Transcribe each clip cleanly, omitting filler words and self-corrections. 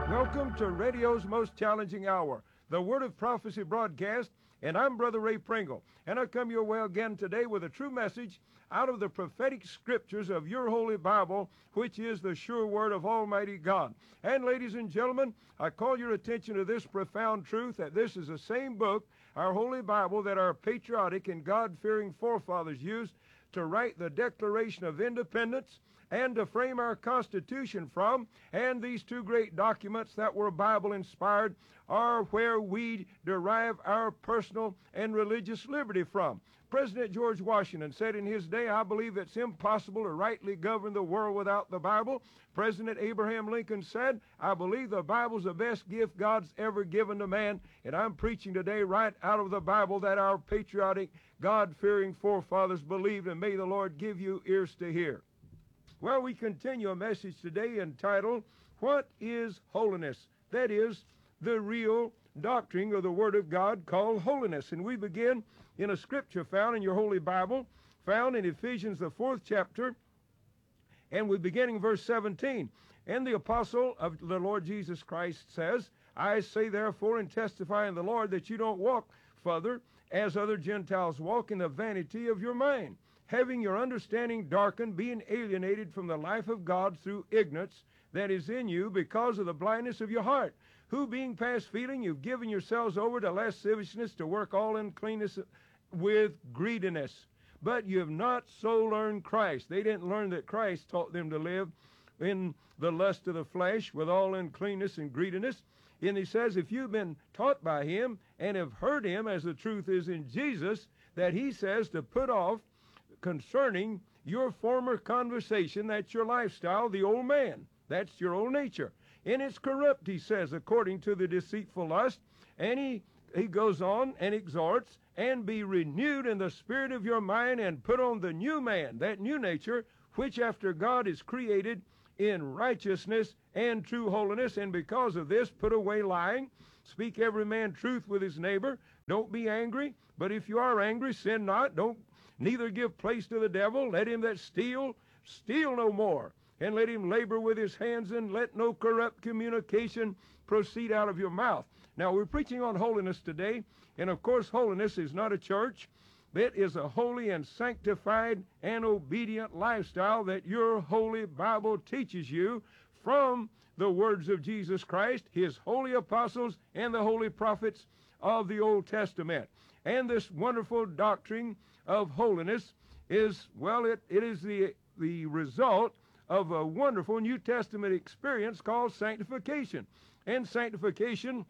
Welcome to radio's most challenging hour, the Word of Prophecy broadcast, and I'm Brother Ray Pringle. And I come your way again today with a true message out of the prophetic scriptures of your Holy Bible, which is the sure Word of Almighty God. And ladies and gentlemen, I call your attention to this profound truth that this is the same book, our Holy Bible, that our patriotic and God-fearing forefathers used to write the Declaration of Independence and to frame our Constitution from. And these two great documents that were Bible-inspired are where we derive our personal and religious liberty from. President George Washington said in his day, "I believe it's impossible to rightly govern the world without the Bible." President Abraham Lincoln said, "I believe the Bible's the best gift God's ever given to man." And I'm preaching today right out of the Bible that our patriotic, God-fearing forefathers believed, and may the Lord give you ears to hear. Well, we continue a message today entitled, "What is Holiness?" That is, the real doctrine of the Word of God called holiness. And we begin in a scripture found in your Holy Bible, found in Ephesians, the 4th chapter, and we begin in verse 17. And the apostle of the Lord Jesus Christ says, "I say therefore and testify in the Lord that you don't walk further as other Gentiles walk in the vanity of your mind, having your understanding darkened, being alienated from the life of God through ignorance that is in you because of the blindness of your heart, who being past feeling, you've given yourselves over to lasciviousness, to work all uncleanness with greediness. But you have not so learned Christ." They didn't learn that Christ taught them to live in the lust of the flesh with all uncleanness and greediness. And he says, if you've been taught by him and have heard him, as the truth is in Jesus, that he says to put off concerning your former conversation, that's your lifestyle, the old man. That's your old nature. And it's corrupt, he says, according to the deceitful lust. And he goes on and exhorts, and be renewed in the spirit of your mind, and put on the new man, that new nature, which after God is created in righteousness and true holiness. And because of this, put away lying. Speak every man truth with his neighbor. Don't be angry, but if you are angry, sin not. Don't neither give place to the devil. Let him that steal no more. And let him labor with his hands, and let no corrupt communication proceed out of your mouth. Now, we're preaching on holiness today, and of course, holiness is not a church. It is a holy and sanctified and obedient lifestyle that your Holy Bible teaches you from the words of Jesus Christ, his holy apostles, and the holy prophets of the Old Testament. And this wonderful doctrine of holiness is, well, it is the result of a wonderful New Testament experience called sanctification. And sanctification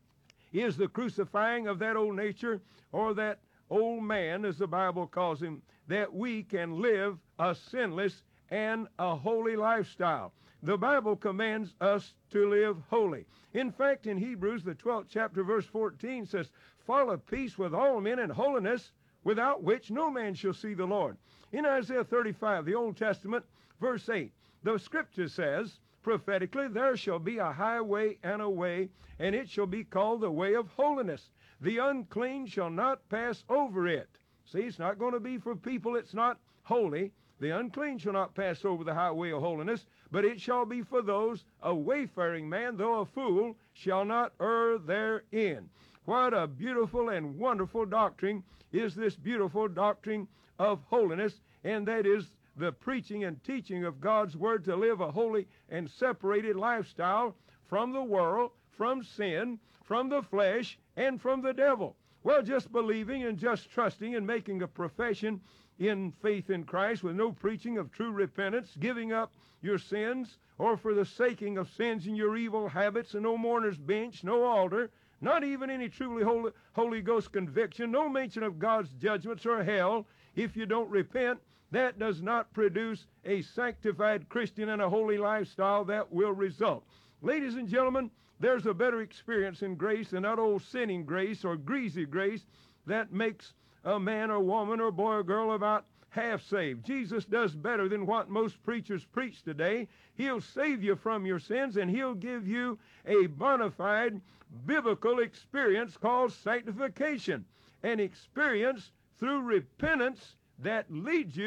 is the crucifying of that old nature, or that old man, as the Bible calls him, that we can live a sinless and a holy lifestyle. The Bible commands us to live holy. In fact, in Hebrews, the 12th chapter, verse 14 says, "Follow peace with all men and holiness, without which no man shall see the Lord." In Isaiah 35, the Old Testament, verse 8, the scripture says, prophetically, "There shall be a highway and a way, and it shall be called the way of holiness. The unclean shall not pass over it." See, it's not going to be for people that's not holy. The unclean shall not pass over the highway of holiness, but it shall be for those, a wayfaring man, though a fool, shall not err therein. What a beautiful and wonderful doctrine is this beautiful doctrine of holiness, and that is the preaching and teaching of God's Word to live a holy and separated lifestyle from the world, from sin, from the flesh, and from the devil. Well, just believing and just trusting and making a profession in faith in Christ with no preaching of true repentance, giving up your sins, or for the saking of sins and your evil habits, and no mourner's bench, no altar, not even any truly Holy Ghost conviction, no mention of God's judgments or hell. If you don't repent, that does not produce a sanctified Christian and a holy lifestyle that will result. Ladies and gentlemen, there's a better experience in grace than that old sinning grace or greasy grace that makes a man or woman or boy or girl about half saved. Jesus does better than what most preachers preach today. He'll save you from your sins, and he'll give you a bona fide biblical experience called sanctification, an experience through repentance that leads you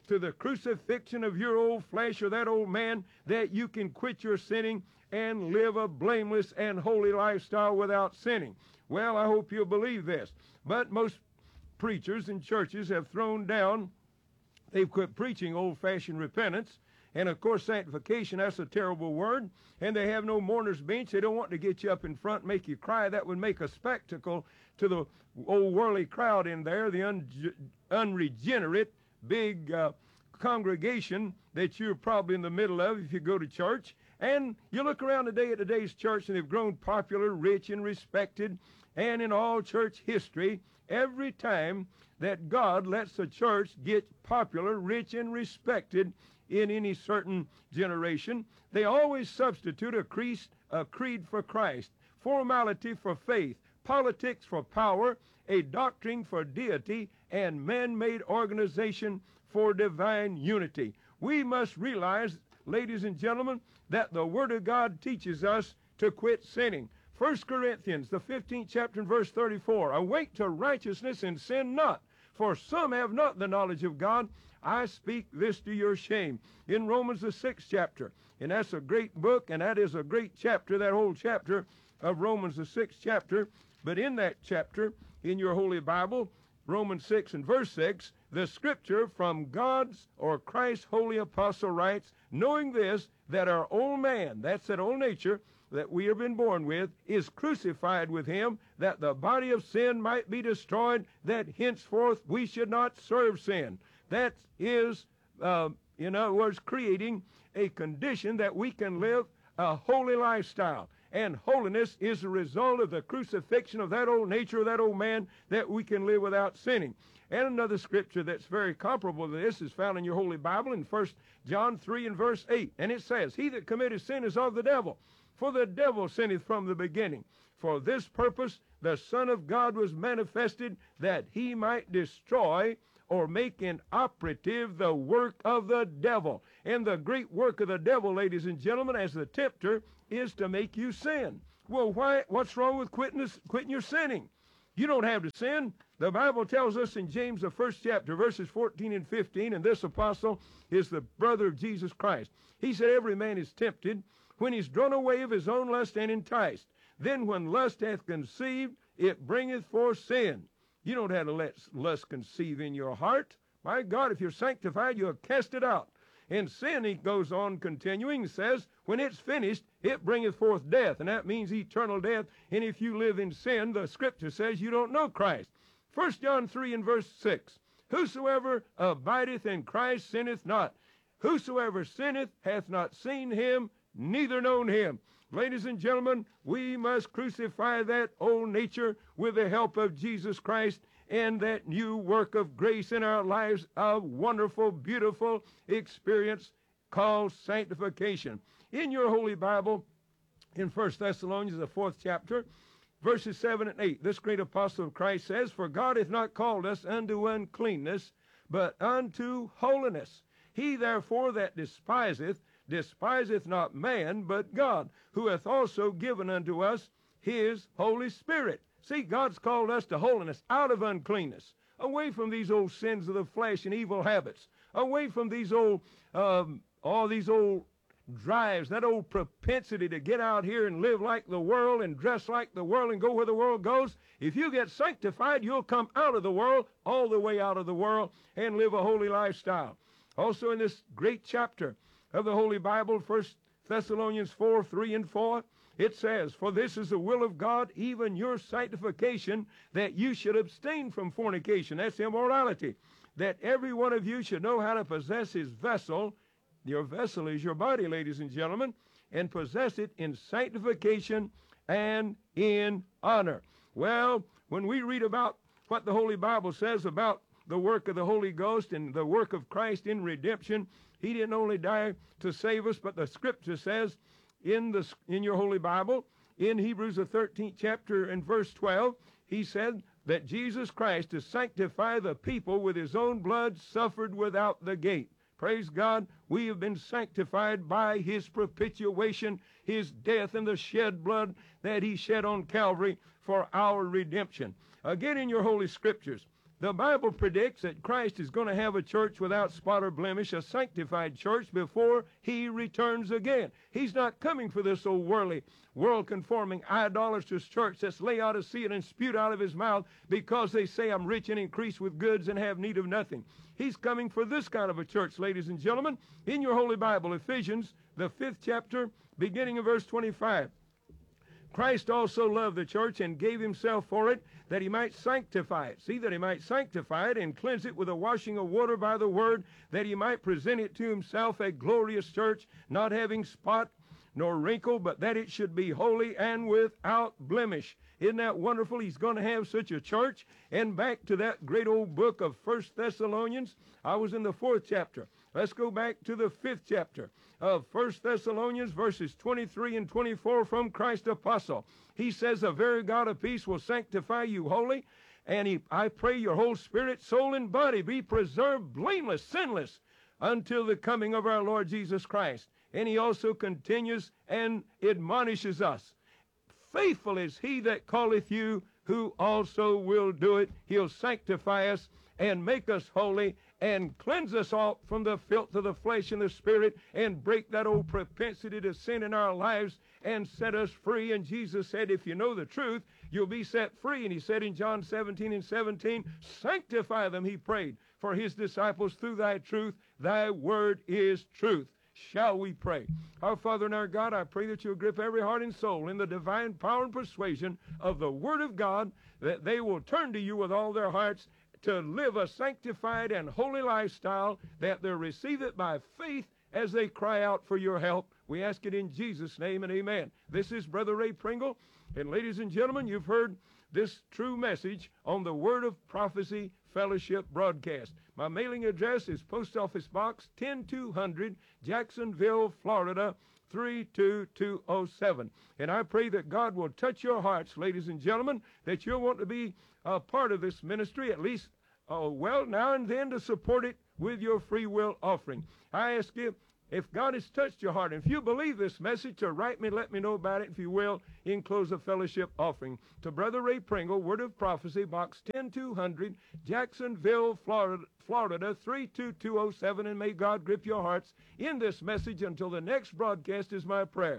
to the crucifixion of your old flesh or that old man, that you can quit your sinning and live a blameless and holy lifestyle without sinning. Well, I hope you'll believe this. But most preachers and churches have thrown down, they've quit preaching old-fashioned repentance. And, of course, sanctification, that's a terrible word. And they have no mourner's bench. They don't want to get you up in front and make you cry. That would make a spectacle to the old worldly crowd in there, the unregenerate, big congregation that you're probably in the middle of if you go to church. And you look around today at today's church, and they've grown popular, rich, and respected. And in all church history, every time that God lets a church get popular, rich, and respected in any certain generation, they always substitute a creed for Christ, formality for faith, politics for power, a doctrine for deity, and man-made organization for divine unity. We must realize, ladies and gentlemen, that the Word of God teaches us to quit sinning. 1 Corinthians, the 15th chapter and verse 34, awake to righteousness and sin not, for some have not the knowledge of God. I speak this to your shame. In Romans, the 6th chapter, and that's a great book, and that is a great chapter, that whole chapter of Romans, the 6th chapter. But in that chapter, in your Holy Bible, Romans 6 and verse 6, the scripture from God's or Christ's holy apostle writes, knowing this, that our old man, that's that old nature that we have been born with, is crucified with him, that the body of sin might be destroyed, that henceforth we should not serve sin. That is, in other words, creating a condition that we can live a holy lifestyle. And holiness is a result of the crucifixion of that old nature, that old man, that we can live without sinning. And another scripture that's very comparable to this is found in your Holy Bible in 1 John 3 and verse 8. And it says, he that committeth sin is of the devil, for the devil sinneth from the beginning. For this purpose the Son of God was manifested, that he might destroy or make inoperative the work of the devil. And the great work of the devil, ladies and gentlemen, as the tempter, is to make you sin. Well, what's wrong with quitting your sinning? You don't have to sin. The Bible tells us in James, the 1st chapter, verses 14 and 15, and this apostle is the brother of Jesus Christ. He said, every man is tempted when he's drawn away of his own lust and enticed. Then when lust hath conceived, it bringeth forth sin. You don't have to let lust conceive in your heart. My God, if you're sanctified, you'll cast it out. And sin, he goes on continuing, says, when it's finished, it bringeth forth death. And that means eternal death. And if you live in sin, the scripture says you don't know Christ. 1 John 3 and verse 6, whosoever abideth in Christ sinneth not. Whosoever sinneth hath not seen him, neither known him. Ladies and gentlemen, we must crucify that old nature with the help of Jesus Christ and that new work of grace in our lives, a wonderful, beautiful experience called sanctification. In your Holy Bible, in 1 Thessalonians, the 4th chapter, verses 7 and 8, this great apostle of Christ says, for God hath not called us unto uncleanness, but unto holiness. He therefore that despiseth not man, but God, who hath also given unto us his Holy Spirit. See, God's called us to holiness, out of uncleanness, away from these old sins of the flesh and evil habits, away from these old, all these old drives, that old propensity to get out here and live like the world and dress like the world and go where the world goes. If you get sanctified, you'll come out of the world, all the way out of the world, and live a holy lifestyle. Also in this great chapter of the Holy Bible, 1 Thessalonians 4, 3 and 4, it says, for this is the will of God, even your sanctification, that you should abstain from fornication. That's immorality. That every one of you should know how to possess his vessel. Your vessel is your body, ladies and gentlemen, and possess it in sanctification and in honor. Well, when we read about what the Holy Bible says about the work of the Holy Ghost and the work of Christ in redemption, he didn't only die to save us, but the scripture says in your Holy Bible, in Hebrews the 13th chapter and verse 12, he said that Jesus Christ, to sanctify the people with his own blood, suffered without the gate. Praise God, we have been sanctified by his propitiation, his death, and the shed blood that he shed on Calvary for our redemption. Again in your Holy Scriptures, The Bible predicts that Christ is going to have a church without spot or blemish, a sanctified church, before he returns again. He's not coming for this old worldly, world-conforming, idolatrous church that's Laodicean and spewed out of his mouth because they say, I'm rich and increased with goods and have need of nothing. He's coming for this kind of a church, ladies and gentlemen. In your Holy Bible, Ephesians, the 5th chapter, beginning of verse 25. Christ also loved the church and gave himself for it, that he might sanctify it. See, that he might sanctify it and cleanse it with a washing of water by the word, that he might present it to himself a glorious church, not having spot nor wrinkle, but that it should be holy and without blemish. Isn't that wonderful? He's going to have such a church. And back to that great old book of 1 Thessalonians. I was in the 4th chapter. Let's go back to the 5th chapter of 1 Thessalonians, verses 23 and 24 from Christ Apostle. He says, the very God of peace will sanctify you wholly, and I pray your whole spirit, soul, and body be preserved blameless, sinless, until the coming of our Lord Jesus Christ. And he also continues and admonishes us. Faithful is he that calleth you, who also will do it. He'll sanctify us and make us holy and cleanse us all from the filth of the flesh and the spirit and break that old propensity to sin in our lives and set us free. And Jesus said, if you know the truth, you'll be set free. And he said in John 17 and 17, sanctify them, he prayed, for his disciples through thy truth. Thy word is truth. Shall we pray? Our Father and our God, I pray that you'll grip every heart and soul in the divine power and persuasion of the Word of God, that they will turn to you with all their hearts to live a sanctified and holy lifestyle, that they'll receive it by faith as they cry out for your help. We ask it in Jesus' name and amen. This is Brother Ray Pringle, and ladies and gentlemen, you've heard this true message on the Word of Prophecy Fellowship broadcast. My mailing address is Post Office Box 10200, Jacksonville, Florida 32207. And I pray that God will touch your hearts, ladies and gentlemen, that you'll want to be a part of this ministry, at least, now and then, to support it with your free will offering. I ask you, if God has touched your heart, and if you believe this message, to write me, let me know about it, if you will, enclose a fellowship offering. To Brother Ray Pringle, Word of Prophecy, Box 10200, Jacksonville, Florida 32207, and may God grip your hearts in this message until the next broadcast is my prayer.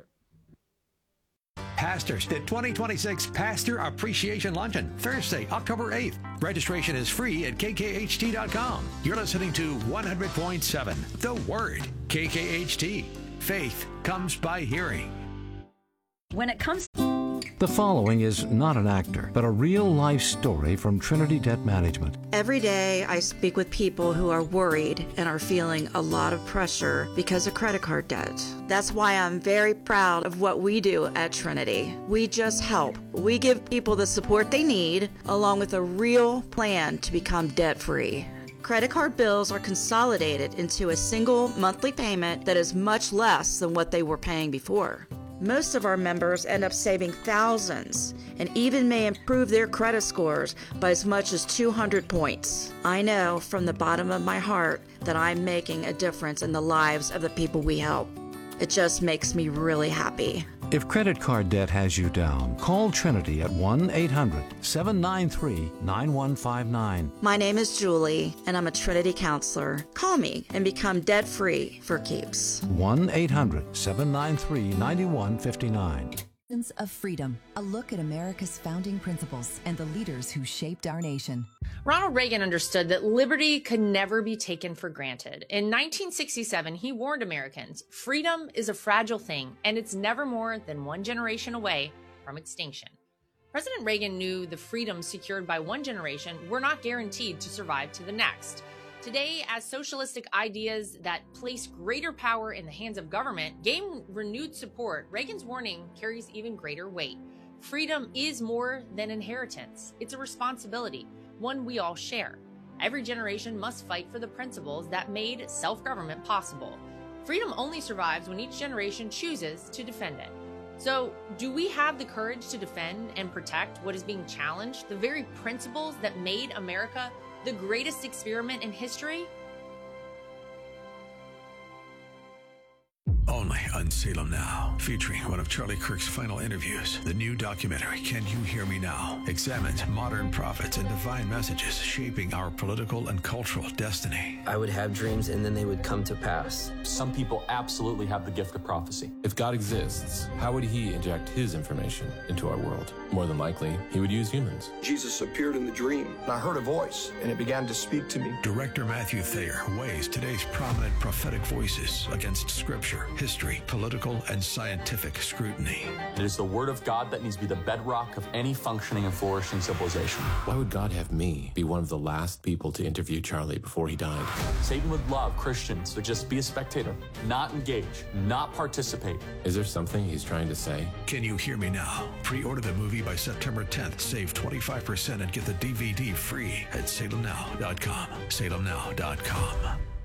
Pastors, the 2026 Pastor Appreciation Luncheon, Thursday, October 8th. Registration is free at kkht.com. You're listening to 100.7, The Word, KKHT. Faith comes by hearing. When it comes... The following is not an actor, but a real-life story from Trinity Debt Management. Every day I speak with people who are worried and are feeling a lot of pressure because of credit card debt. That's why I'm very proud of what we do at Trinity. We just help. We give people the support they need, along with a real plan to become debt-free. Credit card bills are consolidated into a single monthly payment that is much less than what they were paying before. Most of our members end up saving thousands and even may improve their credit scores by as much as 200 points. I know from the bottom of my heart that I'm making a difference in the lives of the people we help. It just makes me really happy. If credit card debt has you down, call Trinity at 1-800-793-9159. My name is Julie, and I'm a Trinity counselor. Call me and become debt-free for keeps. 1-800-793-9159. of freedom, a look at America's founding principles and the leaders who shaped our nation. Ronald Reagan understood that liberty could never be taken for granted. In 1967, he warned Americans, freedom is a fragile thing, and it's never more than one generation away from extinction. President Reagan knew the freedoms secured by one generation were not guaranteed to survive to the next. Today, as socialistic ideas that place greater power in the hands of government gain renewed support, Reagan's warning carries even greater weight. Freedom is more than inheritance. It's a responsibility, one we all share. Every generation must fight for the principles that made self-government possible. Freedom only survives when each generation chooses to defend it. So, do we have the courage to defend and protect what is being challenged, the very principles that made America the greatest experiment in history? Only on Salem Now, featuring one of Charlie Kirk's final interviews. The new documentary, Can You Hear Me Now?, examines modern prophets and divine messages shaping our political and cultural destiny. I would have dreams and then they would come to pass. Some people absolutely have the gift of prophecy. If God exists, how would he inject his information into our world? More than likely, he would use humans. Jesus appeared in the dream, and I heard a voice, and it began to speak to me. Director Matthew Thayer weighs today's prominent prophetic voices against scripture, history, political, and scientific scrutiny. It is the word of God that needs to be the bedrock of any functioning and flourishing civilization. Why would God have me be one of the last people to interview Charlie before he died? Satan would love Christians to just be a spectator, not engage, not participate. Is there something he's trying to say? Can You Hear Me Now? Pre-order the movie by September 10th. Save 25% and get the DVD free at salemnow.com. salemnow.com.